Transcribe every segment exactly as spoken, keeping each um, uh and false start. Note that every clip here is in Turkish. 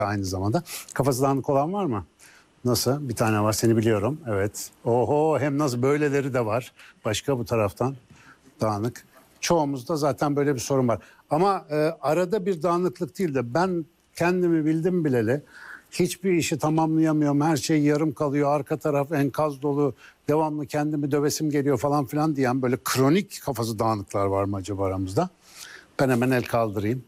aynı zamanda. Kafası dağınık olan var mı? Nasıl? Bir tane var, seni biliyorum. Evet. Oho, hem nasıl böyleleri de var. Başka bu taraftan dağınık. Çoğumuzda zaten böyle bir sorun var. Ama e, arada bir dağınıklık değil de ben kendimi bildim bileli hiçbir işi tamamlayamıyorum. Her şey yarım kalıyor. Arka taraf enkaz dolu. Devamlı kendimi dövesim geliyor falan filan diyen böyle kronik kafası dağınıklar var mı acaba aramızda? Ben hemen el kaldırayım.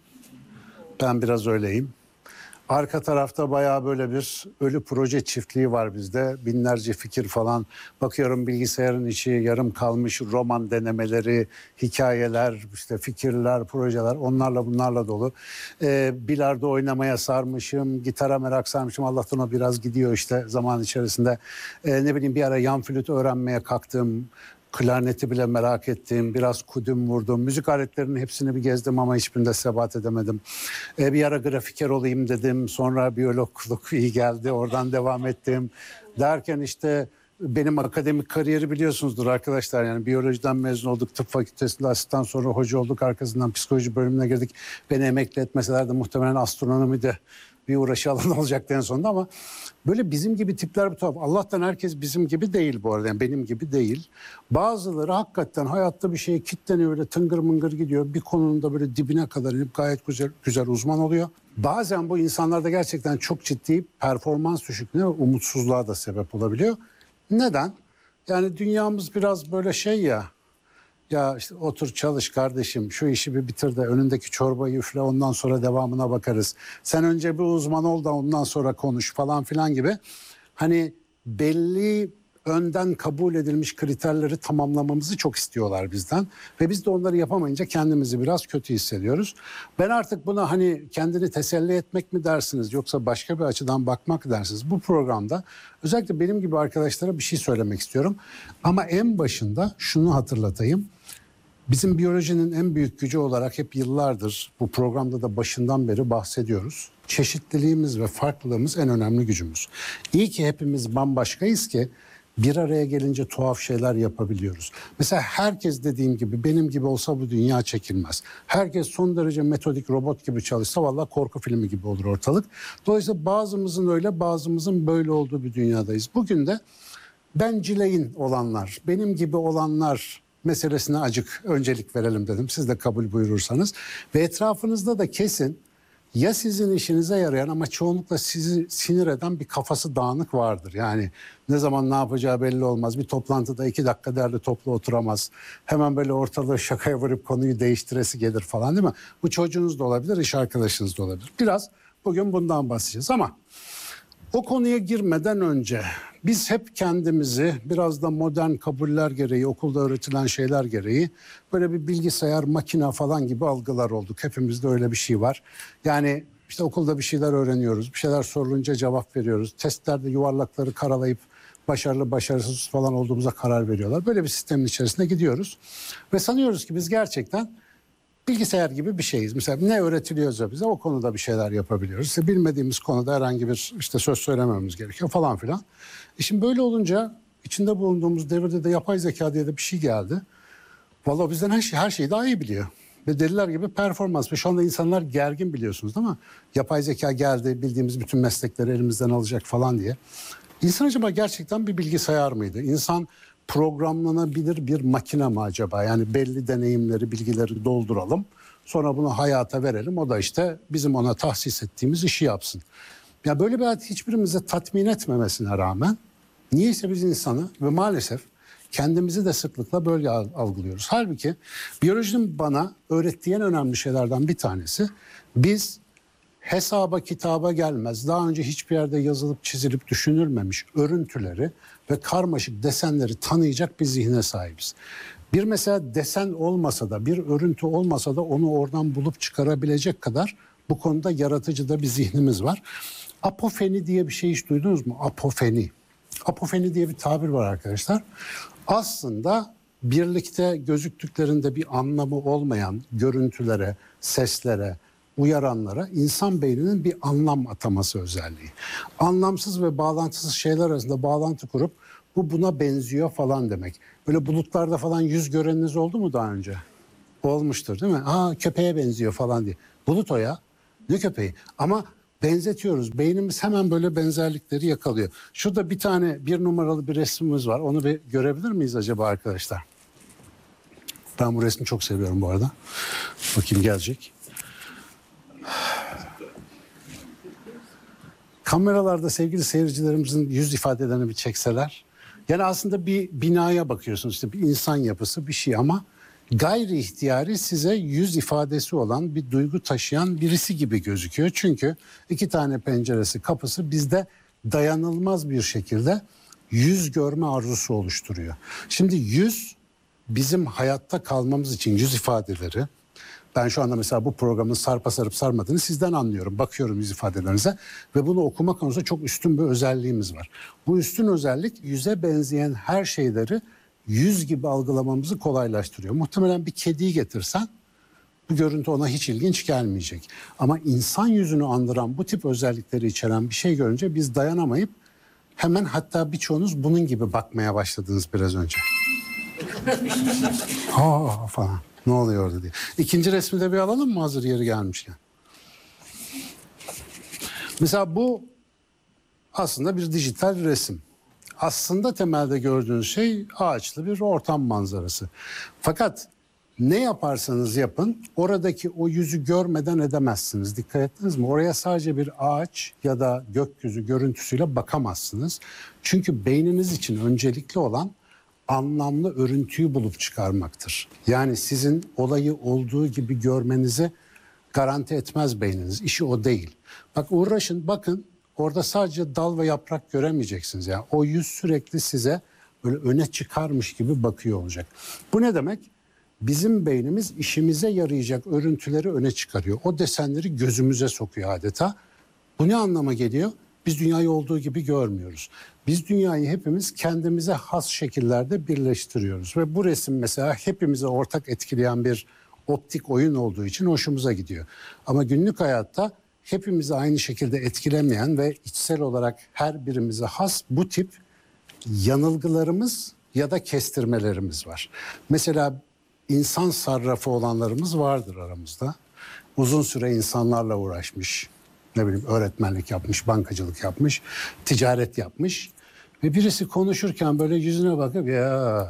Ben biraz öyleyim. Arka tarafta bayağı böyle bir ölü proje çiftliği var bizde. Binlerce fikir falan. Bakıyorum bilgisayarın içi yarım kalmış roman denemeleri, hikayeler, işte fikirler, projeler onlarla bunlarla dolu. Ee, bilardo oynamaya sarmışım, gitara merak sarmışım. Allah'tan o biraz gidiyor işte zaman içerisinde. Ee, ne bileyim bir ara yan flüt öğrenmeye kalktım. Klarneti bile merak ettim. Biraz kudüm vurdum. Müzik aletlerinin hepsini bir gezdim ama hiçbirinde sebat edemedim. Ee, bir ara grafiker olayım dedim. Sonra biyologluk iyi geldi. Oradan devam ettim. Derken işte benim akademik kariyeri biliyorsunuzdur arkadaşlar. Yani biyolojiden mezun olduk. Tıp fakültesinde asistan, sonra hoca olduk. Arkasından psikoloji bölümüne girdik. Beni emekli etmeseler de muhtemelen astronomi de bir uğraşı alanı olacaktı en sonunda ama böyle bizim gibi tipler bir tuhaf. Allah'tan herkes bizim gibi değil bu arada. Yani benim gibi değil. Bazıları hakikaten hayatta bir şeye kilitleniyor, böyle tıngır mıngır gidiyor. Bir konunun da böyle dibine kadar inip gayet güzel, güzel uzman oluyor. Bazen bu insanlarda gerçekten çok ciddi performans düşüklüğüne ve umutsuzluğa da sebep olabiliyor. Neden? Yani dünyamız biraz böyle şey ya. Ya işte otur çalış kardeşim, şu işi bir bitir de önündeki çorbayı üfle, ondan sonra devamına bakarız. Sen önce bir uzman ol da ondan sonra konuş falan filan gibi. Hani belli önden kabul edilmiş kriterleri tamamlamamızı çok istiyorlar bizden. Ve biz de onları yapamayınca kendimizi biraz kötü hissediyoruz. Ben artık buna hani kendini teselli etmek mi dersiniz yoksa başka bir açıdan bakmak dersiniz? Bu programda özellikle benim gibi arkadaşlara bir şey söylemek istiyorum. Ama en başında şunu hatırlatayım. Bizim biyolojinin en büyük gücü olarak hep yıllardır bu programda da başından beri bahsediyoruz. Çeşitliliğimiz ve farklılığımız en önemli gücümüz. İyi ki hepimiz bambaşkayız ki bir araya gelince tuhaf şeyler yapabiliyoruz. Mesela herkes dediğim gibi benim gibi olsa bu dünya çekilmez. Herkes son derece metodik robot gibi çalışsa vallahi korku filmi gibi olur ortalık. Dolayısıyla bazımızın öyle bazımızın böyle olduğu bir dünyadayız. Bugün de bencileyin olanlar, benim gibi olanlar meselesine acık öncelik verelim dedim. Siz de kabul buyurursanız. Ve etrafınızda da kesin ya sizin işinize yarayan ama çoğunlukla sizi sinir eden bir kafası dağınık vardır. Yani ne zaman ne yapacağı belli olmaz. Bir toplantıda iki dakika derli toplu oturamaz. Hemen böyle ortalığı şakaya vurup konuyu değiştiresi gelir falan, değil mi? Bu çocuğunuz da olabilir, iş arkadaşınız da olabilir. Biraz bugün bundan bahsedeceğiz ama o konuya girmeden önce biz hep kendimizi biraz da modern kabuller gereği, okulda öğretilen şeyler gereği böyle bir bilgisayar, makine falan gibi algılar olduk. Hepimizde öyle bir şey var. Yani işte okulda bir şeyler öğreniyoruz, bir şeyler sorulunca cevap veriyoruz. Testlerde yuvarlakları karalayıp başarılı, başarısız falan olduğumuza karar veriyorlar. Böyle bir sistemin içerisine gidiyoruz ve sanıyoruz ki biz gerçekten bilgisayar gibi bir şeyiz. Mesela ne öğretiliyorsa bize o konuda bir şeyler yapabiliyoruz. İşte bilmediğimiz konuda herhangi bir işte söz söylememiz gerekiyor falan filan. E şimdi böyle olunca içinde bulunduğumuz devirde de yapay zeka diye de bir şey geldi. Vallahi bizden her şey her şeyi daha iyi biliyor. Ve deliler gibi performans. Ve şu anda insanlar gergin, biliyorsunuz değil mi? Yapay zeka geldi, bildiğimiz bütün meslekleri elimizden alacak falan diye. İnsan acaba gerçekten bir bilgisayar mıydı? İnsan programlanabilir bir makine mi acaba? Yani belli deneyimleri, bilgileri dolduralım. Sonra bunu hayata verelim. O da işte bizim ona tahsis ettiğimiz işi yapsın. Ya böyle bir hayat hiçbirimize tatmin etmemesine rağmen niyeyse biz insanı ve maalesef kendimizi de sıklıkla böyle algılıyoruz. Halbuki biyolojinin bana öğrettiği en önemli şeylerden bir tanesi, biz hesaba kitaba gelmez, daha önce hiçbir yerde yazılıp çizilip düşünülmemiş örüntüleri ve karmaşık desenleri tanıyacak bir zihne sahibiz. Bir mesela desen olmasa da, bir örüntü olmasa da onu oradan bulup çıkarabilecek kadar bu konuda yaratıcı da bir zihnimiz var. Apofeni diye bir şey hiç duydunuz mu? Apofeni. Apofeni diye bir tabir var arkadaşlar. Aslında birlikte gözüktüklerinde bir anlamı olmayan görüntülere, seslere, uyaranlara insan beyninin bir anlam ataması özelliği. Anlamsız ve bağlantısız şeyler arasında bağlantı kurup bu buna benziyor falan demek. Böyle bulutlarda falan yüz göreniniz oldu mu daha önce? Olmuştur değil mi? Aa, köpeğe benziyor falan diye. Bulut o ya. Ne köpeği? Ama benzetiyoruz. Beynimiz hemen böyle benzerlikleri yakalıyor. Şurada bir tane bir numaralı bir resmimiz var. Onu bir görebilir miyiz acaba arkadaşlar? Ben bu resmi çok seviyorum bu arada. Bakayım gelecek. Kameralarda sevgili seyircilerimizin yüz ifadelerini bir çekseler. Yani aslında bir binaya bakıyorsunuz, işte bir insan yapısı bir şey ama gayri ihtiyari size yüz ifadesi olan bir duygu taşıyan birisi gibi gözüküyor. Çünkü iki tane penceresi, kapısı bizde dayanılmaz bir şekilde yüz görme arzusu oluşturuyor. Şimdi yüz bizim hayatta kalmamız için yüz ifadeleri. Ben şu anda mesela bu programın sarpa sarıp sarmadığını sizden anlıyorum. Bakıyorum yüz ifadelerinize ve bunu okuma konusunda çok üstün bir özelliğimiz var. Bu üstün özellik yüze benzeyen her şeyleri yüz gibi algılamamızı kolaylaştırıyor. Muhtemelen bir kediyi getirsen bu görüntü ona hiç ilginç gelmeyecek. Ama insan yüzünü andıran bu tip özellikleri içeren bir şey görünce biz dayanamayıp hemen, hatta birçoğunuz bunun gibi bakmaya başladınız biraz önce. Aa falan. Ne oluyor orada diye. İkinci resmi de bir alalım mı hazır yeri gelmişken? Mesela bu aslında bir dijital resim. Aslında temelde gördüğünüz şey ağaçlı bir ortam manzarası. Fakat ne yaparsanız yapın oradaki o yüzü görmeden edemezsiniz. Dikkat ettiniz mi? Oraya sadece bir ağaç ya da gökyüzü görüntüsüyle bakamazsınız. Çünkü beyniniz için öncelikli olan anlamlı örüntüyü bulup çıkarmaktır. Yani sizin olayı olduğu gibi görmenizi garanti etmez beyniniz. İşi o değil. Bak uğraşın, bakın orada sadece dal ve yaprak göremeyeceksiniz. Yani o yüz sürekli size böyle öne çıkarmış gibi bakıyor olacak. Bu ne demek? Bizim beynimiz işimize yarayacak örüntüleri öne çıkarıyor. O desenleri gözümüze sokuyor adeta. Bu ne anlama geliyor? Biz dünyayı olduğu gibi görmüyoruz. Biz dünyayı hepimiz kendimize has şekillerde birleştiriyoruz. Ve bu resim mesela hepimize ortak etkileyen bir optik oyun olduğu için hoşumuza gidiyor. Ama günlük hayatta hepimizi aynı şekilde etkilemeyen ve içsel olarak her birimize has bu tip yanılgılarımız ya da kestirmelerimiz var. Mesela insan sarrafı olanlarımız vardır aramızda. Uzun süre insanlarla uğraşmış, ne bileyim öğretmenlik yapmış, bankacılık yapmış, ticaret yapmış. Ve birisi konuşurken böyle yüzüne bakıp ya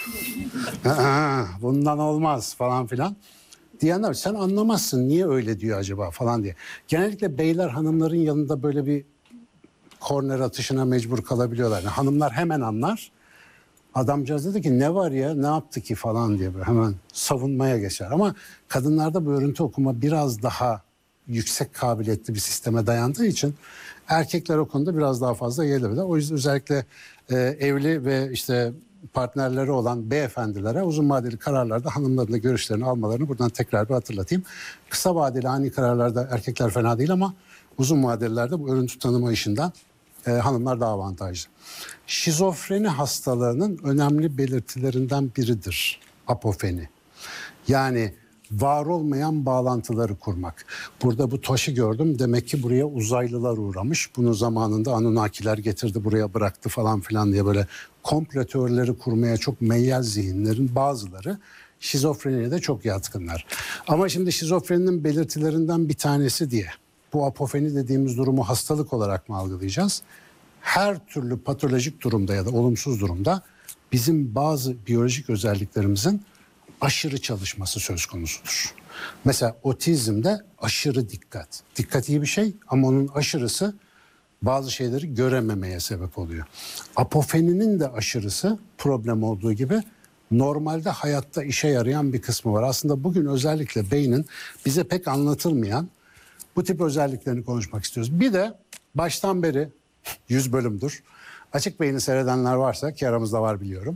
bundan olmaz falan filan diyenler, sen anlamazsın niye öyle diyor acaba falan diye. Genellikle beyler hanımların yanında böyle bir korner atışına mecbur kalabiliyorlar. Yani hanımlar hemen anlar. Adamcağız dedi ki ne var ya, ne yaptı ki falan diye böyle hemen savunmaya geçer. Ama kadınlarda bu örüntü okuma biraz daha yüksek kabiliyetli bir sisteme dayandığı için erkekler o konuda biraz daha fazla gelebilir. O yüzden özellikle e, evli ve işte partnerleri olan beyefendilere uzun vadeli kararlarda hanımların da görüşlerini almalarını buradan tekrar bir hatırlatayım. Kısa vadeli ani kararlarda erkekler fena değil ama uzun vadelilerde bu örüntü tanıma işinden e, hanımlar daha avantajlı. Şizofreni hastalığının önemli belirtilerinden biridir apofeni. Yani var olmayan bağlantıları kurmak. Burada bu taşı gördüm. Demek ki buraya uzaylılar uğramış. Bunu zamanında Anunnakiler getirdi buraya bıraktı falan filan diye böyle komplo teorileri kurmaya çok meyyal zihinlerin bazıları şizofreniye de çok yatkınlar. Ama şimdi şizofreninin belirtilerinden bir tanesi diye bu apofeni dediğimiz durumu hastalık olarak mı algılayacağız? Her türlü patolojik durumda ya da olumsuz durumda bizim bazı biyolojik özelliklerimizin aşırı çalışması söz konusudur. Mesela otizmde aşırı dikkat. Dikkat iyi bir şey ama onun aşırısı bazı şeyleri görememeye sebep oluyor. Apofeninin de aşırısı problem olduğu gibi normalde hayatta işe yarayan bir kısmı var. Aslında bugün özellikle beynin bize pek anlatılmayan bu tip özelliklerini konuşmak istiyoruz. Bir de baştan beri yüz bölümdür. Açık Beyin'i seyredenler varsa ki aramızda var biliyorum.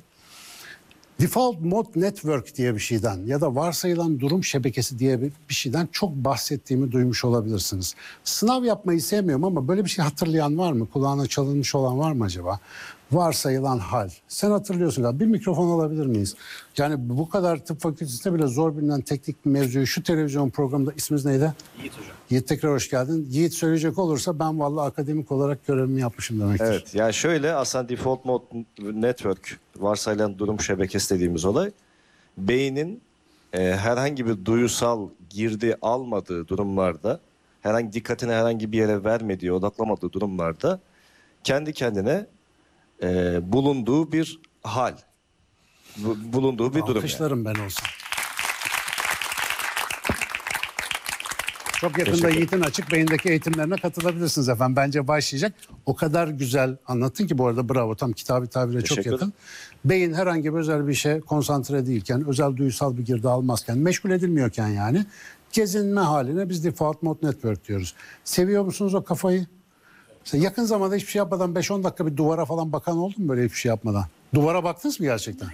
Default Mode Network diye bir şeyden ya da varsayılan durum şebekesi diye bir şeyden çok bahsettiğimi duymuş olabilirsiniz. Sınav yapmayı sevmiyorum ama böyle bir şey hatırlayan var mı? Kulağına çalınmış olan var mı acaba? Varsayılan hal. Sen hatırlıyorsun galiba. Bir mikrofon alabilir miyiz? Yani bu kadar tıp fakültesinde bile zor bilinen teknik bir mevzuyu şu televizyon programında isminiz neydi? Yiğit Hocam. Yiğit tekrar hoş geldin. Yiğit söyleyecek olursa ben vallahi akademik olarak görevimi yapmışım demektir. Evet yani şöyle aslında Default Mode Network varsayılan durum şebekesi dediğimiz olay beynin e, herhangi bir duyusal girdi almadığı durumlarda herhangi dikkatini herhangi bir yere vermediği, odaklamadığı durumlarda kendi kendine e, bulunduğu bir hal, bu- bulunduğu bir durum. Yani. Alkışlarım ben olsun. Çok yakında Teşekkür ederim. Yiğit'in açık beyindeki eğitimlerine katılabilirsiniz efendim. Bence başlayacak. O kadar güzel anlattın ki bu arada bravo. Tam kitabı tabire çok Teşekkür yakın. Beyin herhangi bir özel bir işe konsantre değilken, özel duysal bir girdi almazken, meşgul edilmiyorken yani gezinme haline biz default mode network diyoruz. Seviyor musunuz o kafayı? Mesela yakın zamanda hiçbir şey yapmadan beş on dakika bir duvara falan bakan oldu mu böyle hiçbir şey yapmadan? Duvara baktınız mı gerçekten?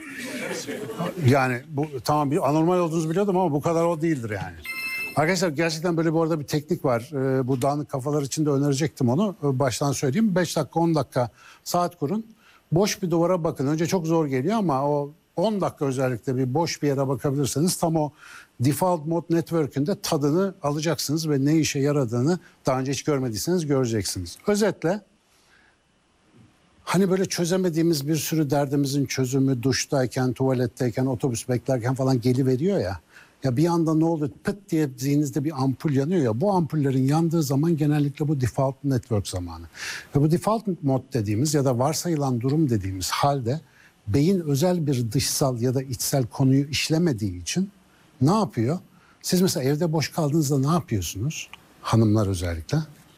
Yani bu tamam bir anormal olduğunuzu biliyordum ama bu kadar o değildir yani. Arkadaşlar gerçekten böyle bu arada bir teknik var. Ee, bu dağınık kafalar için de önerecektim onu. Ee, baştan söyleyeyim. beş dakika on dakika saat kurun. Boş bir duvara bakın. Önce çok zor geliyor ama o on dakika özellikle bir boş bir yere bakabilirseniz tam o default mode network'ün de tadını alacaksınız ve ne işe yaradığını daha önce hiç görmediyseniz göreceksiniz. Özetle hani böyle çözemediğimiz bir sürü derdimizin çözümü duştayken, tuvaletteyken, otobüs beklerken falan geliveriyor ya. Ya bir anda ne oldu? Pıt diye zihninizde bir ampul yanıyor ya. Bu ampullerin yandığı zaman genellikle bu default network zamanı. Ve bu default mode dediğimiz ya da varsayılan durum dediğimiz halde beyin özel bir dışsal ya da içsel konuyu işlemediği için ne yapıyor? Siz mesela evde boş kaldığınızda ne yapıyorsunuz? Hanımlar özellikle.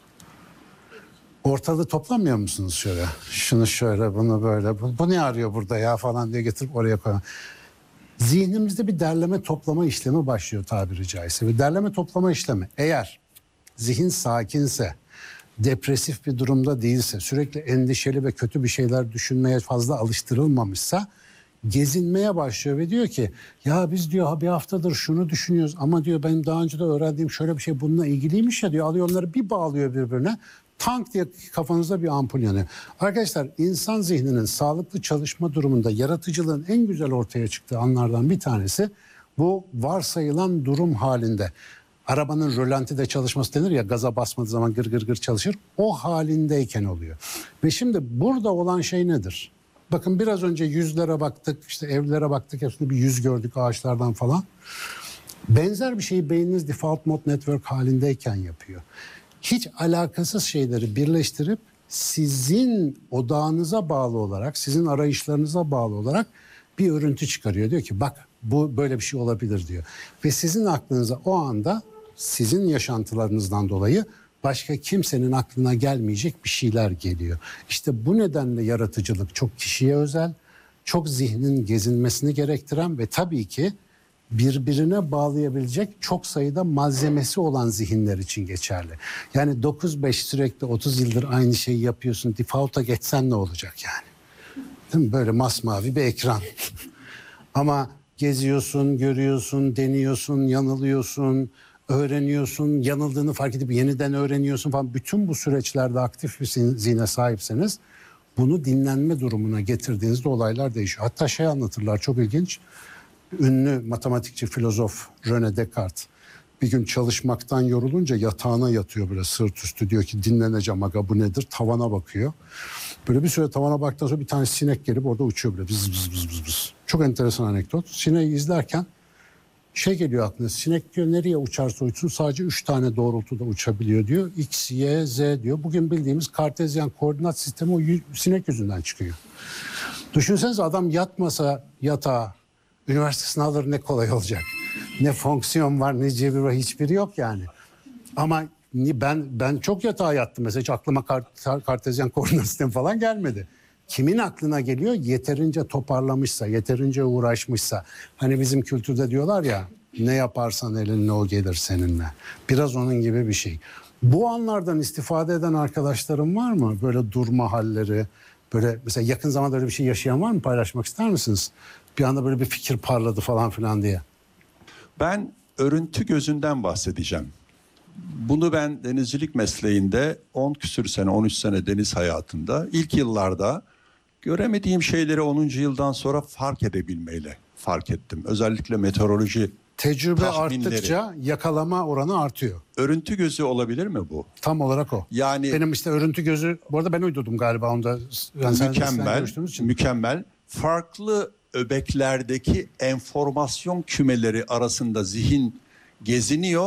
Ortalığı toplamıyor musunuz şöyle? Şunu şöyle, bunu böyle. Bu, bu ne arıyor burada ya falan diye getirip oraya koyuyor. Zihnimizde bir derleme toplama işlemi başlıyor tabiri caizse. Ve derleme toplama işlemi eğer zihin sakinse, depresif bir durumda değilse, sürekli endişeli ve kötü bir şeyler düşünmeye fazla alıştırılmamışsa gezinmeye başlıyor ve diyor ki ya biz diyor bir haftadır şunu düşünüyoruz ama diyor benim daha önce de öğrendiğim şöyle bir şey bununla ilgiliymiş ya diyor. Alıyor onları bir bağlıyor birbirine. Tank diye kafanızda bir ampul yanıyor. Arkadaşlar insan zihninin sağlıklı çalışma durumunda yaratıcılığın en güzel ortaya çıktığı anlardan bir tanesi bu varsayılan durum halinde. Arabanın rölantide çalışması denir ya gaza basmadığı zaman gır gır gır çalışır. O halindeyken oluyor. Ve şimdi burada olan şey nedir? Bakın biraz önce yüzlere baktık, işte evlere baktık, hepsinde bir yüz gördük ağaçlardan falan. Benzer bir şeyi beyniniz default mode network halindeyken yapıyor. Hiç alakasız şeyleri birleştirip sizin odağınıza bağlı olarak, sizin arayışlarınıza bağlı olarak bir örüntü çıkarıyor. Diyor ki bak bu böyle bir şey olabilir diyor. Ve sizin aklınıza o anda sizin yaşantılarınızdan dolayı başka kimsenin aklına gelmeyecek bir şeyler geliyor. İşte bu nedenle yaratıcılık çok kişiye özel, çok zihnin gezinmesini gerektiren ve tabii ki birbirine bağlayabilecek çok sayıda malzemesi olan zihinler için geçerli. Yani dokuz beş sürekli otuz yıldır aynı şeyi yapıyorsun. Default'a geçsen ne olacak yani? Değil mi? Böyle masmavi bir ekran. Ama geziyorsun, görüyorsun, deniyorsun, yanılıyorsun, öğreniyorsun, yanıldığını fark edip yeniden öğreniyorsun falan. Bütün bu süreçlerde aktif bir zihne sahipseniz bunu dinlenme durumuna getirdiğinizde olaylar değişiyor. Hatta şey anlatırlar çok ilginç. Ünlü matematikçi, filozof René Descartes bir gün çalışmaktan yorulunca yatağına yatıyor böyle sırt üstü. Diyor ki dinleneceğim aga bu nedir? Tavana bakıyor. Böyle bir süre tavana baktıktan sonra bir tane sinek gelip orada uçuyor böyle bız bız bız bız bız. Çok enteresan anekdot. Sineği izlerken şey geliyor aklına. Sinek diyor nereye uçarsa uçsun sadece üç tane doğrultuda uçabiliyor diyor. X, Y, Z diyor. Bugün bildiğimiz kartezyen koordinat sistemi o y- sinek yüzünden çıkıyor. Düşünsenize adam yatmasa yatağa üniversite sınavları ne kolay olacak. Ne fonksiyon var ne cebir var hiçbiri yok yani. Ama ben ben çok yatağa yattım mesela hiç aklıma kart, kartezyen koordinat sistemi falan gelmedi. Kimin aklına geliyor? Yeterince toparlamışsa, yeterince uğraşmışsa. Hani bizim kültürde diyorlar ya ne yaparsan elinle o gelir seninle. Biraz onun gibi bir şey. Bu anlardan istifade eden arkadaşlarım var mı? Böyle durma halleri, böyle mesela yakın zamanda öyle bir şey yaşayan var mı? Paylaşmak ister misiniz? Bir anda böyle bir fikir parladı falan filan diye. Ben örüntü gözünden bahsedeceğim. Bunu ben denizcilik mesleğinde on küsür sene, on üç sene deniz hayatında ilk yıllarda göremediğim şeyleri onuncu yıldan sonra fark edebilmeyle fark ettim. Özellikle meteoroloji Tecrübe tahminleri. arttıkça yakalama oranı artıyor. Örüntü gözü olabilir mi bu? Tam olarak o. Yani benim işte örüntü gözü, bu arada ben uydurdum galiba onda. Yani sen- sen mükemmel, görüştüğümüz için. mükemmel. Farklı öbeklerdeki enformasyon kümeleri arasında zihin geziniyor.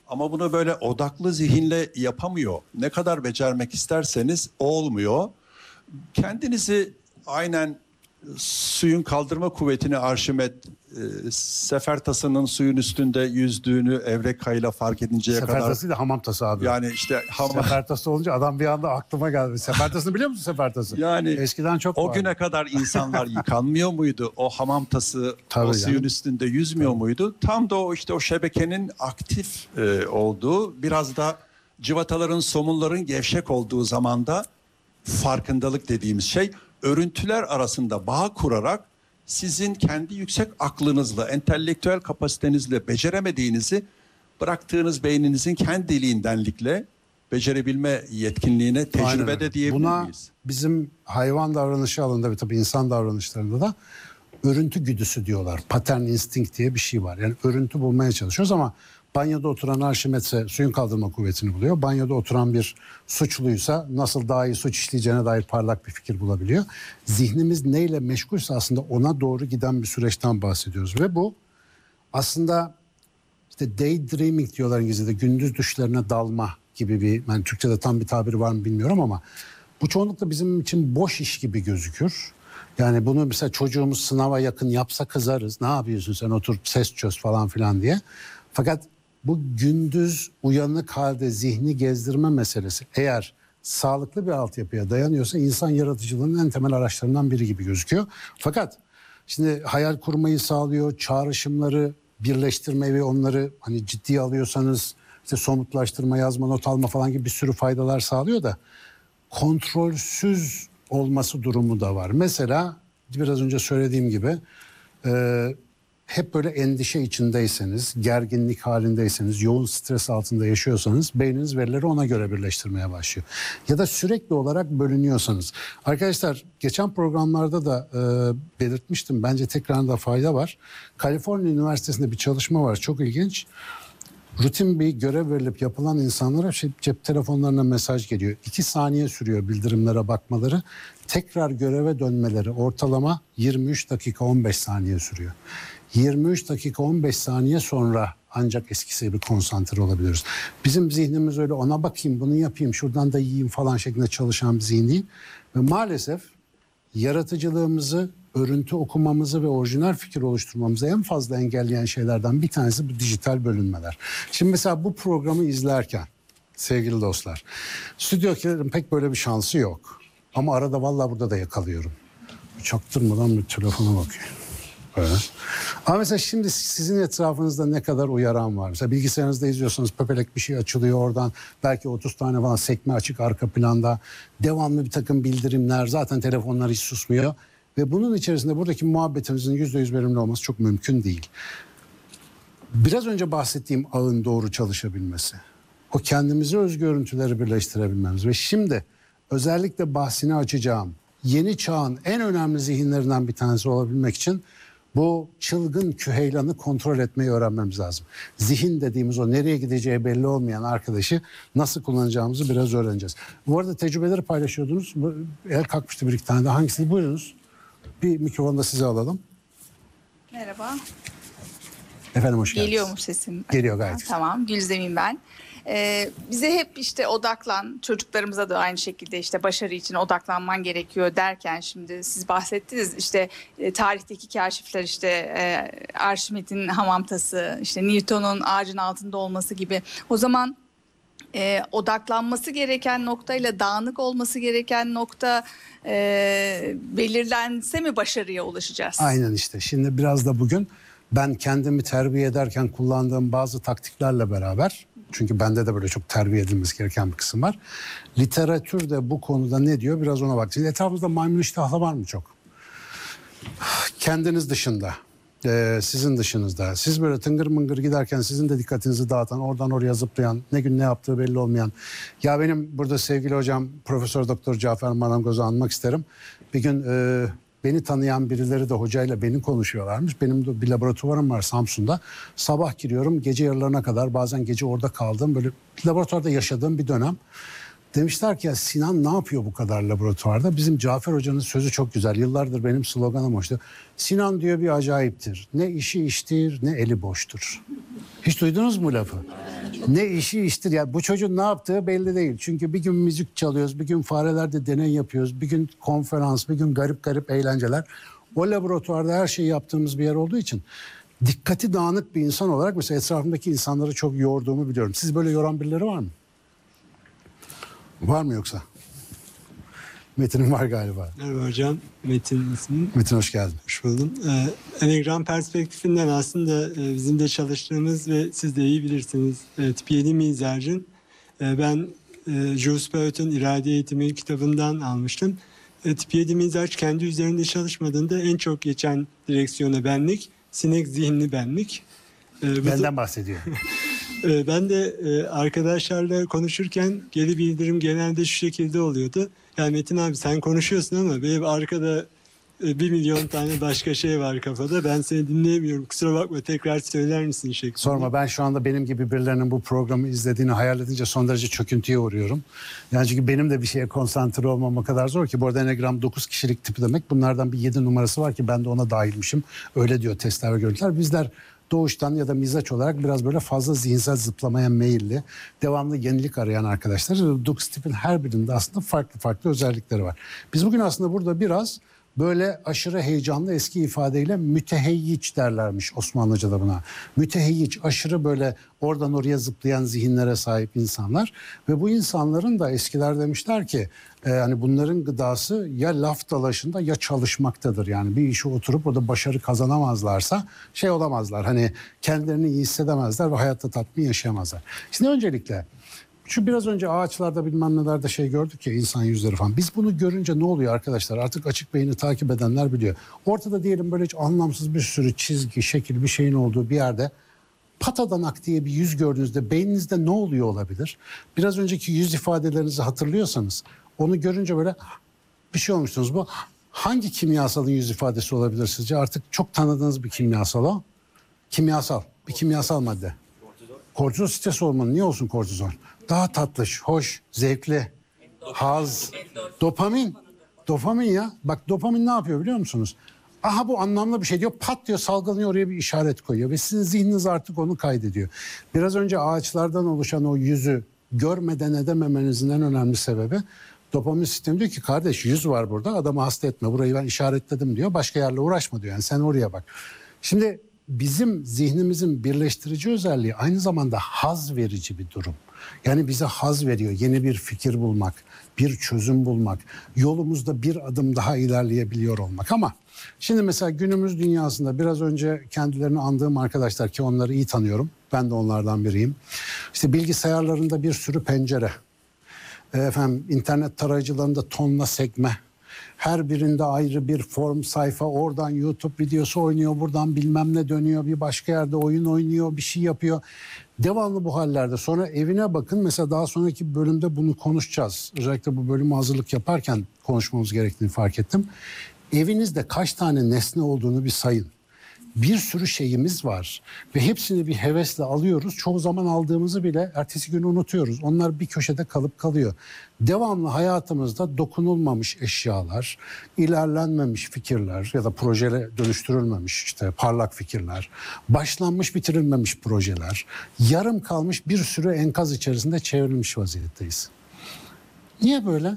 Ama bunu böyle odaklı zihinle yapamıyor. Ne kadar becermek isterseniz olmuyor. Kendinizi aynen suyun kaldırma kuvvetini Arşimet e, sefer tasının suyun üstünde yüzdüğünü Evreka'yla fark edinceye Sefer kadar. tası da hamam tası abi. Yani işte ham- Sefer tası olunca adam bir anda aklıma geldi. Sefer tasını biliyor musun sefer tası? Yani Eskiden çok o vardı. güne kadar insanlar yıkanmıyor muydu? O hamam tası Tabii o suyun canım. üstünde yüzmüyor muydu? Tam da o işte o şebekenin aktif e, olduğu, biraz da cıvataların, somunların gevşek olduğu zamanda farkındalık dediğimiz şey, örüntüler arasında bağ kurarak sizin kendi yüksek aklınızla, entelektüel kapasitenizle beceremediğinizi bıraktığınız beyninizin kendiliğindenlikle becerebilme yetkinliğine tecrübede Aynen. diyebilir Buna miyiz? bizim hayvan davranışı alanında ve tabii insan davranışlarında da örüntü güdüsü diyorlar. Pattern instinct diye bir şey var. Yani örüntü bulmaya çalışıyoruz ama banyoda oturan Arşimet'se suyun kaldırma kuvvetini buluyor. Banyoda oturan bir suçluysa nasıl daha iyi suç işleyeceğine dair parlak bir fikir bulabiliyor. Zihnimiz neyle meşgulse aslında ona doğru giden bir süreçten bahsediyoruz. Ve bu aslında işte daydreaming diyorlar İngilizce'de, gündüz düşlerine dalma gibi bir, yani Türkçe'de tam bir tabiri var mı bilmiyorum ama bu çoğunlukla bizim için boş iş gibi gözükür. Yani bunu mesela çocuğumuz sınava yakın yapsa kızarız. Ne yapıyorsun sen, otur ses çöz falan filan diye. Fakat bu gündüz uyanık halde zihni gezdirme meselesi eğer sağlıklı bir altyapıya dayanıyorsa insan yaratıcılığının en temel araçlarından biri gibi gözüküyor. Fakat şimdi hayal kurmayı sağlıyor, çağrışımları birleştirme ve onları hani ciddiye alıyorsanız işte somutlaştırma, yazma, not alma falan gibi bir sürü faydalar sağlıyor da kontrolsüz olması durumu da var. Mesela biraz önce söylediğim gibi e, hep böyle endişe içindeyseniz, gerginlik halindeyseniz, yoğun stres altında yaşıyorsanız beyniniz verileri ona göre birleştirmeye başlıyor. Ya da sürekli olarak bölünüyorsanız. Arkadaşlar geçen programlarda da e, belirtmiştim. Bence tekrarında fayda var. Kaliforniya Üniversitesi'nde bir çalışma var. Çok ilginç. Rutin bir görev verilip yapılan insanlara şey, cep telefonlarına mesaj geliyor. İki saniye sürüyor bildirimlere bakmaları. Tekrar göreve dönmeleri ortalama yirmi üç dakika on beş saniye sürüyor. yirmi üç dakika on beş saniye sonra ancak eskisi gibi konsantre olabiliyoruz. Bizim zihnimiz öyle ona bakayım, bunu yapayım, şuradan da yiyeyim falan şeklinde çalışan bir zihin değil. Ve maalesef yaratıcılığımızı, örüntü okumamızı ve orijinal fikir oluşturmamızı en fazla engelleyen şeylerden bir tanesi bu dijital bölünmeler. Şimdi mesela bu programı izlerken sevgili dostlar, stüdyokilerin pek böyle bir şansı yok. Ama arada vallahi burada da yakalıyorum. Çaktırmadan bir telefona bakıyor. Öyle. Ama mesela şimdi sizin etrafınızda ne kadar uyaran var? Mesela bilgisayarınızda izliyorsanız pöpelek bir şey açılıyor oradan. Belki otuz tane falan sekme açık arka planda. Devamlı bir takım bildirimler. Zaten telefonlar hiç susmuyor. Ve bunun içerisinde buradaki muhabbetimizin yüzde yüz verimli olması çok mümkün değil. Biraz önce bahsettiğim ağın doğru çalışabilmesi. O kendimize özgü görüntüleri birleştirebilmemiz. Ve şimdi özellikle bahsini açacağım yeni çağın en önemli zihinlerinden bir tanesi olabilmek için bu çılgın küheylanı kontrol etmeyi öğrenmemiz lazım. Zihin dediğimiz o nereye gideceği belli olmayan arkadaşı nasıl kullanacağımızı biraz öğreneceğiz. Bu arada tecrübeleri paylaşıyordunuz. El kalkmıştı bir iki tane de. Hangisi? Buyurunuz. Bir mikrofonu da size alalım. Merhaba. Efendim hoş geldiniz. Geliyor mu sesim? Geliyor gayet güzel. Tamam, Gülzem'im ben. Ee, bize hep işte odaklan, çocuklarımıza da aynı şekilde işte başarı için odaklanman gerekiyor derken şimdi siz bahsettiniz işte e, tarihteki kaşifler işte e, Arşimet'in hamamtası, işte Newton'un ağacın altında olması gibi. O zaman e, odaklanması gereken noktayla dağınık olması gereken nokta e, belirlense mi başarıya ulaşacağız? Aynen işte. Şimdi biraz da bugün ben kendimi terbiye ederken kullandığım bazı taktiklerle beraber, çünkü bende de böyle çok terbiye edilmesi gereken bir kısım var. Literatür de bu konuda ne diyor biraz ona bak. Şimdi etrafımızda maymun iştahlı var mı çok? Kendiniz dışında, e, sizin dışınızda. Siz böyle tıngır mıngır giderken sizin de dikkatinizi dağıtan, oradan oraya zıplayan, ne gün ne yaptığı belli olmayan. Ya benim burada sevgili hocam Profesör Doktor Cafer Marangoz'u anmak isterim. Bir gün e, beni tanıyan birileri de hocayla beni konuşuyorlarmış. Benim de bir laboratuvarım var Samsun'da. Sabah giriyorum gece yarılarına kadar, bazen gece orada kaldım. Böyle laboratuvarda yaşadığım bir dönem. Demişler ki ya Sinan ne yapıyor bu kadar laboratuvarda? Bizim Cafer Hoca'nın sözü çok güzel. Yıllardır benim sloganım oydu. Sinan diyor bir acayiptir. Ne işi iştir ne eli boştur. Hiç duydunuz mu lafı? Ne işi iştir ya. Bu çocuğun ne yaptığı belli değil. Çünkü bir gün müzik çalıyoruz, bir gün farelerde deney yapıyoruz, bir gün konferans, bir gün garip garip eğlenceler. O laboratuvarda her şeyi yaptığımız bir yer olduğu için dikkati dağınık bir insan olarak mesela etrafımdaki insanları çok yorduğumu biliyorum. Siz böyle yoran birileri var mı? Var mı yoksa? Metin'in var galiba. Merhaba hocam, Metin ismim. Metin hoş geldin. Hoş buldum. Ee, Enegram perspektifinden aslında e, bizim de çalıştığımız ve siz de iyi bilirsiniz e, tip yedi mizacın. E, ben e, Jules Perreault'un İrade Eğitimi kitabından almıştım. E, tip yedi mizaç kendi üzerinde çalışmadığında en çok geçen direksiyona benlik, sinek zihinli benlik. E, bu da- Benden bahsediyor. Ee, Ben de e, arkadaşlarla konuşurken geri bildirim genelde şu şekilde oluyordu. Ya Metin abi sen konuşuyorsun ama benim arkada e, bir milyon tane başka şey var kafada. Ben seni dinleyemiyorum. Kusura bakma tekrar söyler misin şeklinde. Sorma, ben şu anda benim gibi birilerinin bu programı izlediğini hayal edince son derece çöküntüye uğruyorum. Yani çünkü benim de bir şeye konsantre olmam o kadar zor ki. Bu arada Enegram dokuz kişilik tipi demek. Bunlardan bir yedi numarası var ki ben de ona dahilmişim. Öyle diyor testler ve görüntüler. Bizler doğuştan ya da mizaç olarak biraz böyle fazla zihinsel zıplamaya meyilli, devamlı yenilik arayan arkadaşlar. dokuz tipin her birinde aslında farklı farklı özellikleri var. Biz bugün aslında burada biraz böyle aşırı heyecanlı, eski ifadeyle müteheyyiç derlermiş Osmanlıca'da buna. Müteheyyiç, aşırı böyle oradan oraya zıplayan zihinlere sahip insanlar. Ve bu insanların da eskiler demişler ki e, hani bunların gıdası ya laf dalaşında ya çalışmaktadır. Yani bir işe oturup orada başarı kazanamazlarsa şey olamazlar. Hani kendilerini iyi hissedemezler ve hayatta tatmin yaşayamazlar. Şimdi öncelikle şu biraz önce ağaçlarda bilmem nelerde şey gördük ya, insan yüzleri falan. Biz bunu görünce ne oluyor arkadaşlar? Artık açık beyni takip edenler biliyor. Ortada diyelim böyle hiç anlamsız bir sürü çizgi, şekil bir şeyin olduğu bir yerde patadanak diye bir yüz gördüğünüzde beyninizde ne oluyor olabilir? Biraz önceki yüz ifadelerinizi hatırlıyorsanız onu görünce böyle bir şey olmuşsunuz. Bu hangi kimyasalın yüz ifadesi olabilir sizce? Artık çok tanıdığınız bir kimyasal o. Kimyasal. Bir kimyasal madde. Kortizol stres hormonu. Niye olsun kortizol? Daha tatlış, hoş, zevkli, haz, dopamin. Dopamin ya. Bak dopamin ne yapıyor biliyor musunuz? Aha bu anlamlı bir şey diyor. Pat diyor, salgılanıyor, oraya bir işaret koyuyor. Ve sizin zihniniz artık onu kaydediyor. Biraz önce ağaçlardan oluşan o yüzü görmeden edememenizin en önemli sebebi dopamin sistemi diyor ki kardeş yüz var burada, adamı hasta etme, burayı ben işaretledim diyor. Başka yerle uğraşma diyor. Yani sen oraya bak. Şimdi bizim zihnimizin birleştirici özelliği aynı zamanda haz verici bir durum. Yani bize haz veriyor yeni bir fikir bulmak, bir çözüm bulmak, yolumuzda bir adım daha ilerleyebiliyor olmak. Ama şimdi mesela günümüz dünyasında biraz önce kendilerini andığım arkadaşlar ki onları iyi tanıyorum. Ben de onlardan biriyim. İşte bilgisayarlarında bir sürü pencere, efendim internet tarayıcılarında tonla sekme. Her birinde ayrı bir form, sayfa, oradan YouTube videosu oynuyor, buradan bilmem ne dönüyor, bir başka yerde oyun oynuyor, bir şey yapıyor. Devamlı bu hallerde. Sonra evine bakın, mesela daha sonraki bölümde bunu konuşacağız. Özellikle bu bölümü hazırlık yaparken konuşmamız gerektiğini fark ettim. Evinizde kaç tane nesne olduğunu bir sayın. Bir sürü şeyimiz var ve hepsini bir hevesle alıyoruz. Çoğu zaman aldığımızı bile ertesi gün unutuyoruz. Onlar bir köşede kalıp kalıyor. Devamlı hayatımızda dokunulmamış eşyalar, ilerlenmemiş fikirler ya da projeye dönüştürülmemiş işte parlak fikirler, başlanmış bitirilmemiş projeler, yarım kalmış bir sürü enkaz içerisinde çevrilmiş vaziyetteyiz. Niye böyle?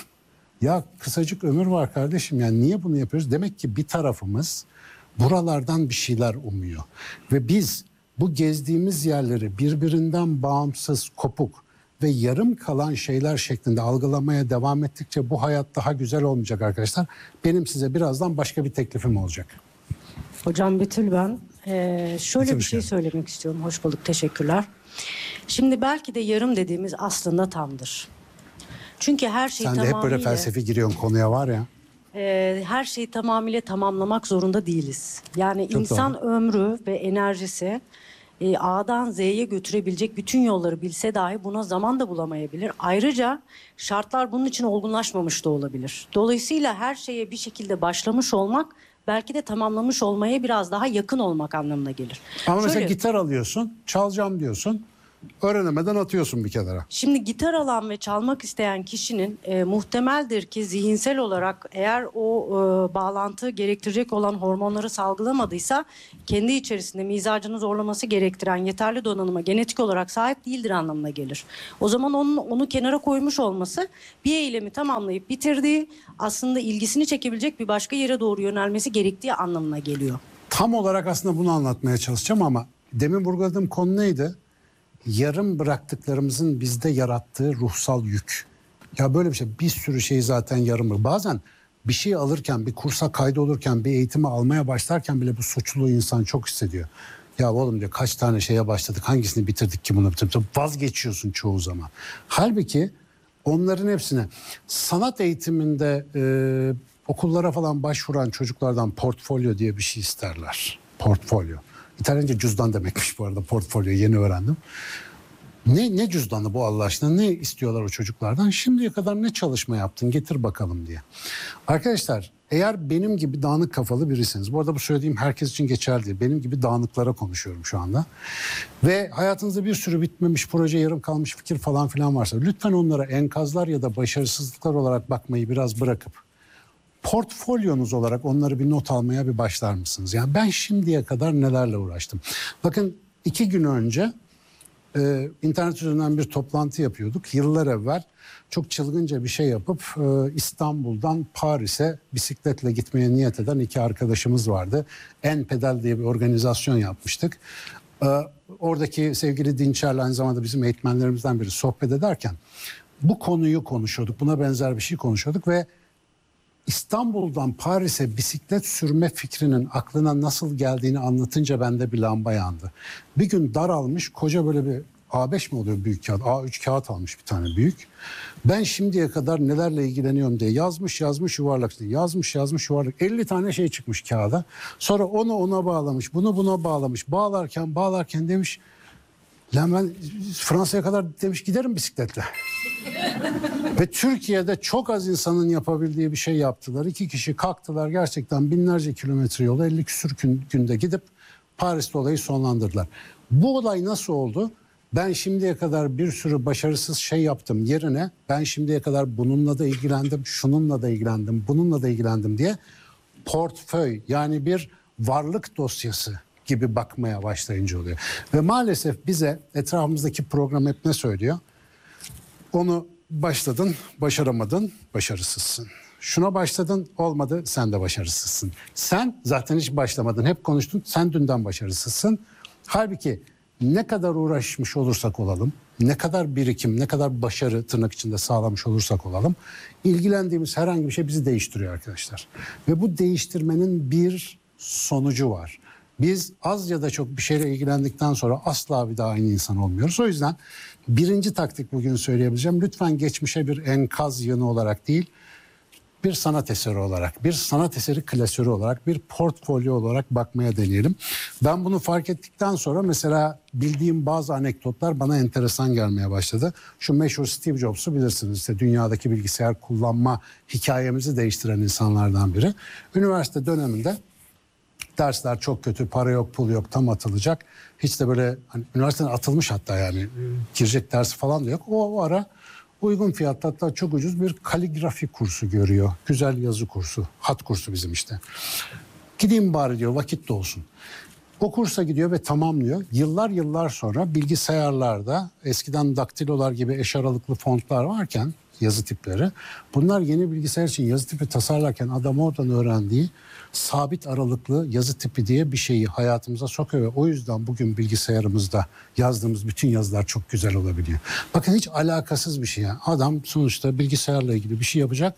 Ya kısacık ömür var kardeşim, yani niye bunu yapıyoruz? Demek ki bir tarafımız buralardan bir şeyler umuyor. Ve biz bu gezdiğimiz yerleri birbirinden bağımsız, kopuk ve yarım kalan şeyler şeklinde algılamaya devam ettikçe bu hayat daha güzel olmayacak arkadaşlar. Benim size birazdan başka bir teklifim olacak. Hocam Betül ben. Ee, şöyle Betül, bir şey hoş geldin. söylemek istiyorum. Hoş bulduk, teşekkürler. Şimdi belki de yarım dediğimiz aslında tamdır. Çünkü her şey Sen de hep tamamıyla... böyle felsefi giriyorsun konuya var ya. Ee, her şeyi tamamıyla tamamlamak zorunda değiliz. Yani Çok insan doğru. ömrü ve enerjisi e, A'dan Z'ye götürebilecek bütün yolları bilse dahi buna zaman da bulamayabilir. Ayrıca şartlar bunun için olgunlaşmamış da olabilir. Dolayısıyla her şeye bir şekilde başlamış olmak belki de tamamlamış olmaya biraz daha yakın olmak anlamına gelir. Ama mesela Şöyle- gitar alıyorsun, çalacağım diyorsun. Öğrenemeden atıyorsun bir kenara. Şimdi gitar alan ve çalmak isteyen kişinin e, muhtemeldir ki zihinsel olarak eğer o e, bağlantı gerektirecek olan hormonları salgılamadıysa kendi içerisinde mizacını zorlaması gerektiren yeterli donanıma genetik olarak sahip değildir anlamına gelir. O zaman onun onu kenara koymuş olması bir eylemi tamamlayıp bitirdiği, aslında ilgisini çekebilecek bir başka yere doğru yönelmesi gerektiği anlamına geliyor. Tam olarak aslında bunu anlatmaya çalışacağım ama demin vurguladığım konu neydi? Yarım bıraktıklarımızın bizde yarattığı ruhsal yük. Ya böyle bir şey, bir sürü şey zaten yarım. Bazen bir şey alırken, bir kursa kaydolurken, bir eğitimi almaya başlarken bile bu suçluluğu insan çok hissediyor. Ya oğlum diyor, kaç tane şeye başladık, hangisini bitirdik ki bunu bitirdik? Vazgeçiyorsun çoğu zaman. Halbuki onların hepsine sanat eğitiminde e, okullara falan başvuran çocuklardan portfolyo diye bir şey isterler. Portfolyo. İtalyanca cüzdan demekmiş bu arada, portfolyo, yeni öğrendim. Ne, ne cüzdanı bu Allah aşkına? Ne istiyorlar o çocuklardan? Şimdiye kadar ne çalışma yaptın? Getir bakalım diye. Arkadaşlar, eğer benim gibi dağınık kafalı birisiniz, bu arada bu söylediğim herkes için geçerli değil. Benim gibi dağınıklara konuşuyorum şu anda. Ve hayatınızda bir sürü bitmemiş proje, yarım kalmış fikir falan filan varsa lütfen onlara enkazlar ya da başarısızlıklar olarak bakmayı biraz bırakıp portfolyonuz olarak onları bir not almaya bir başlar mısınız? Yani ben şimdiye kadar nelerle uğraştım. Bakın iki gün önce e, internet üzerinden bir toplantı yapıyorduk. Yıllar evvel çok çılgınca bir şey yapıp e, İstanbul'dan Paris'e bisikletle gitmeye niyet eden iki arkadaşımız vardı. En Pedal diye bir organizasyon yapmıştık. E, oradaki sevgili Dinçer'le aynı zamanda bizim eğitmenlerimizden biri sohbet ederken bu konuyu konuşuyorduk. Buna benzer bir şey konuşuyorduk ve İstanbul'dan Paris'e bisiklet sürme fikrinin aklına nasıl geldiğini anlatınca bende bir lamba yandı. Bir gün daralmış, koca böyle bir A beş mi oluyor büyük kağıt? A üç kağıt almış bir tane büyük. Ben şimdiye kadar nelerle ilgileniyorum diye yazmış yazmış yuvarlak. Yazmış yazmış yuvarlak. elli tane şey çıkmış kağıda. Sonra onu ona bağlamış, bunu buna bağlamış. Bağlarken bağlarken demiş, lan ben Fransa'ya kadar demiş giderim bisikletle. Ve Türkiye'de çok az insanın yapabildiği bir şey yaptılar. İki kişi kalktılar, gerçekten binlerce kilometre yolu elli küsür gün, günde gidip Paris'te olayı sonlandırdılar. Bu olay nasıl oldu? Ben şimdiye kadar bir sürü başarısız şey yaptım yerine ben şimdiye kadar bununla da ilgilendim, şununla da ilgilendim, bununla da ilgilendim diye portföy, yani bir varlık dosyası gibi bakmaya başlayınca oluyor. Ve maalesef bize etrafımızdaki program hep ne söylüyor? Onu başladın, başaramadın, başarısızsın. Şuna başladın, olmadı, sen de başarısızsın. Sen zaten hiç başlamadın, hep konuştun, sen dünden başarısızsın. Halbuki ne kadar uğraşmış olursak olalım, ne kadar birikim, ne kadar başarı tırnak içinde sağlamış olursak olalım, ilgilendiğimiz herhangi bir şey bizi değiştiriyor arkadaşlar. Ve bu değiştirmenin bir sonucu var. Biz az ya da çok bir şeyle ilgilendikten sonra asla bir daha aynı insan olmuyoruz. O yüzden birinci taktik bugün söyleyebileceğim. Lütfen geçmişe bir enkaz yığını olarak değil, bir sanat eseri olarak, bir sanat eseri klasörü olarak, bir portfolyo olarak bakmaya deneyelim. Ben bunu fark ettikten sonra mesela bildiğim bazı anekdotlar bana enteresan gelmeye başladı. Şu meşhur Steve Jobs'u bilirsiniz. İşte dünyadaki bilgisayar kullanma hikayemizi değiştiren insanlardan biri. Üniversite döneminde dersler çok kötü, para yok, pul yok, tam atılacak. Hiç de böyle hani üniversiteden atılmış hatta, yani girecek dersi falan da yok. O, o ara uygun fiyatlı, hatta çok ucuz bir kaligrafi kursu görüyor. Güzel yazı kursu, hat kursu bizim işte. Gideyim bari diyor, vakit de olsun. O kursa gidiyor ve tamamlıyor. Yıllar yıllar sonra bilgisayarlarda eskiden daktilolar gibi eş aralıklı fontlar varken, yazı tipleri, bunlar yeni bilgisayar için yazı tipi tasarlarken adam oradan öğrendiği sabit aralıklı yazı tipi diye bir şeyi hayatımıza sokuyor ve o yüzden bugün bilgisayarımızda yazdığımız bütün yazılar çok güzel olabiliyor. Bakın hiç alakasız bir şey yani. Adam sonuçta bilgisayarla ilgili bir şey yapacak.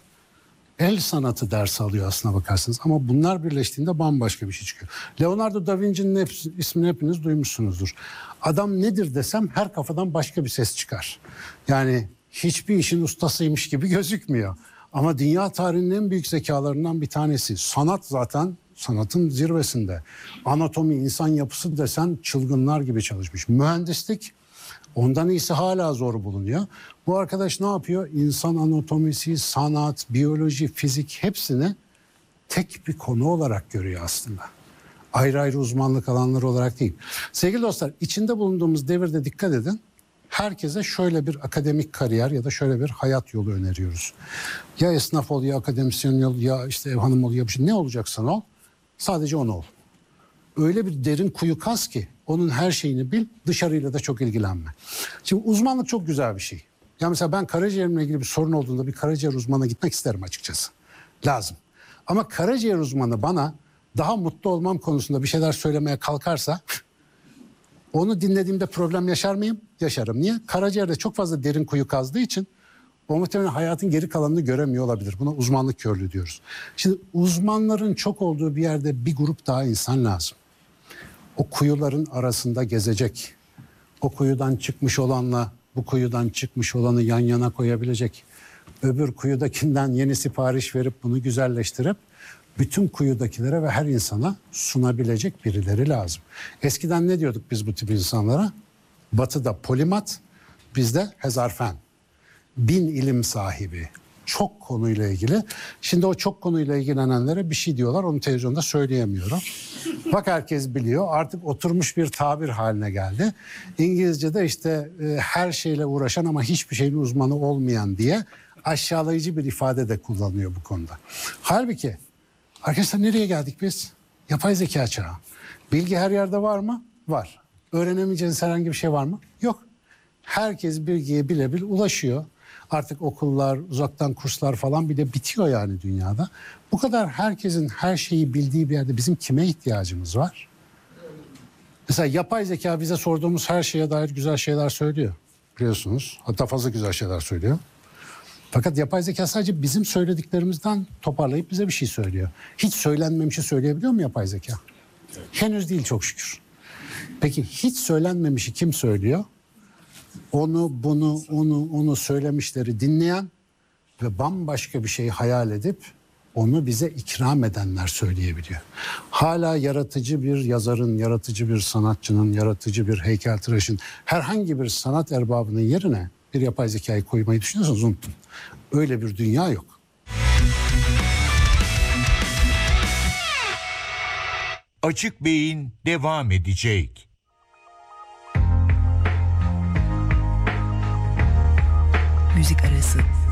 El sanatı dersi alıyor aslına bakarsınız. Ama bunlar birleştiğinde bambaşka bir şey çıkıyor. Leonardo da Vinci'nin hepsi, ismini hepiniz duymuşsunuzdur. Adam nedir desem her kafadan başka bir ses çıkar. Yani hiçbir işin ustasıymış gibi gözükmüyor. Ama dünya tarihinin en büyük zekalarından bir tanesi. Sanat zaten sanatın zirvesinde. Anatomi, insan yapısı desen çılgınlar gibi çalışmış. Mühendislik, ondan iyisi hala zor bulunuyor. Bu arkadaş ne yapıyor? İnsan anatomisi, sanat, biyoloji, fizik hepsini tek bir konu olarak görüyor aslında. Ayrı ayrı uzmanlık alanları olarak değil. Sevgili dostlar, içinde bulunduğumuz devirde dikkat edin. herkese şöyle bir akademik kariyer ya da şöyle bir hayat yolu öneriyoruz. Ya esnaf ol, ya akademisyen ol, ya işte ev hanım ol, ya bir şey. Ne olacaksan ol, sadece onu ol. Öyle bir derin kuyu kaz ki onun her şeyini bil, dışarıyla da çok ilgilenme. Şimdi uzmanlık çok güzel bir şey. Ya mesela ben karaciğerimle ilgili bir sorun olduğunda bir karaciğer uzmanına gitmek isterim açıkçası. Lazım. Ama karaciğer uzmanı bana daha mutlu olmam konusunda bir şeyler söylemeye kalkarsa onu dinlediğimde problem yaşar mıyım? Yaşarım. Niye? Karaciğerde çok fazla derin kuyu kazdığı için o muhtemelen hayatın geri kalanını göremiyor olabilir. Buna uzmanlık körlüğü diyoruz. Şimdi uzmanların çok olduğu bir yerde bir grup daha insan lazım. O kuyuların arasında gezecek. O kuyudan çıkmış olanla bu kuyudan çıkmış olanı yan yana koyabilecek. Öbür kuyudakinden yeni sipariş verip bunu güzelleştirip bütün kuyudakilere ve her insana sunabilecek birileri lazım. Eskiden ne diyorduk biz bu tip insanlara? Batı'da polimat, bizde hezarfen. Bin ilim sahibi. Çok konuyla ilgili. Şimdi o çok konuyla ilgilenenlere bir şey diyorlar. Onu televizyonda söyleyemiyorum. Bak herkes biliyor. Artık oturmuş bir tabir haline geldi. İngilizce'de işte e, her şeyle uğraşan ama hiçbir şeyin uzmanı olmayan diye aşağılayıcı bir ifade de kullanıyor bu konuda. Halbuki arkadaşlar nereye geldik biz? Yapay zeka çağı. Bilgi her yerde var mı? Var. Öğrenemeyeceğiniz herhangi bir şey var mı? Yok. Herkes bilgiye birebir ulaşıyor. Artık okullar, uzaktan kurslar falan bir de bitiyor yani dünyada. Bu kadar herkesin her şeyi bildiği bir yerde bizim kime ihtiyacımız var? Mesela yapay zeka bize sorduğumuz her şeye dair güzel şeyler söylüyor. Biliyorsunuz. Hatta fazla güzel şeyler söylüyor. Fakat yapay zeka sadece bizim söylediklerimizden toparlayıp bize bir şey söylüyor. Hiç söylenmemişi söyleyebiliyor mu yapay zeka? Henüz değil çok şükür. Peki hiç söylenmemişi kim söylüyor? Onu, bunu, onu, onu söylemişleri dinleyen ve bambaşka bir şey hayal edip onu bize ikram edenler söyleyebiliyor. Hala yaratıcı bir yazarın, yaratıcı bir sanatçının, yaratıcı bir heykeltıraşın, herhangi bir sanat erbabının yerine bir yapay zekayı koymayı düşünüyorsanız unutun. Öyle bir dünya yok. Açık Beyin devam edecek. Müzik arası.